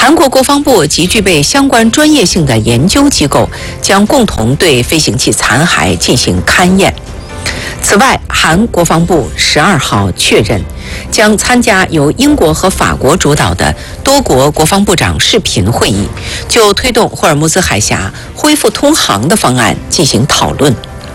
韩国国防部及具备相关专业性的研究机构将共同对飞行器残骸进行勘验。此外，韩国防部12号确认，将参加由英国和法国主导的多国国防部长视频会议，就推动霍尔木兹海峡恢复通航的方案进行讨论。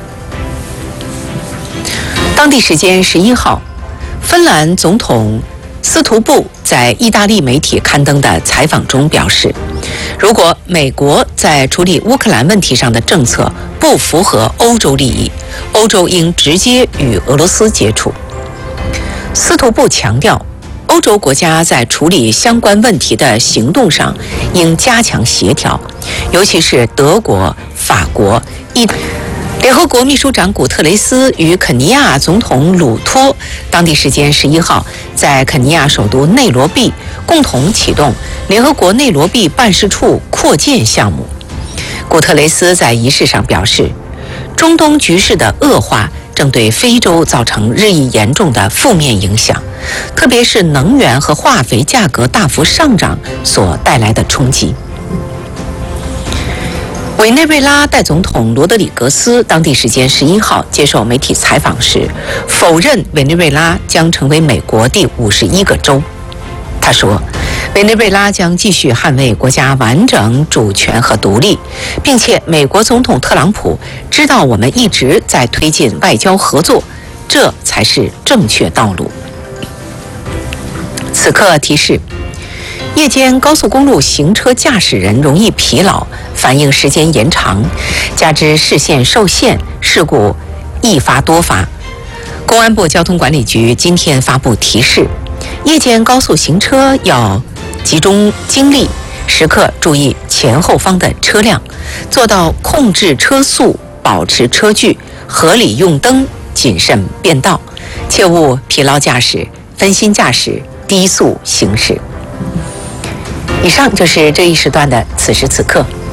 当地时间11号，芬兰总统斯图布在意大利媒体刊登的采访中表示，如果美国在处理乌克兰问题上的政策不符合欧洲利益，欧洲应直接与俄罗斯接触。斯图布强调，欧洲国家在处理相关问题的行动上应加强协调，尤其是德国、法国、意大利。联合国秘书长古特雷斯与肯尼亚总统鲁托当地时间11号在肯尼亚首都内罗毕共同启动联合国内罗毕办事处扩建项目。古特雷斯在仪式上表示，中东局势的恶化正对非洲造成日益严重的负面影响，特别是能源和化肥价格大幅上涨所带来的冲击。委内瑞拉代总统罗德里格斯当地时间11号接受媒体采访时，否认委内瑞拉将成为美国第51个州。他说，委内瑞拉将继续捍卫国家完整、主权和独立，并且美国总统特朗普知道我们一直在推进外交合作，这才是正确道路。此刻提示，夜间高速公路行车驾驶人容易疲劳，反应时间延长，加之视线受限，事故易发多发。公安部交通管理局今天发布提示，夜间高速行车要集中精力，时刻注意前后方的车辆，做到控制车速，保持车距，合理用灯，谨慎变道，切勿疲劳驾驶、分心驾驶、低速行驶。以上就是这一时段的此时此刻。